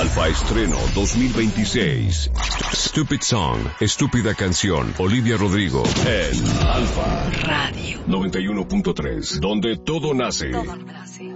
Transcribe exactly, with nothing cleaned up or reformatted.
Alfa Estreno dos mil veintiséis. Stupid Song, Estúpida Canción, Olivia Rodrigo, en Alfa Radio noventa y uno punto tres, donde todo nace. Todo nace.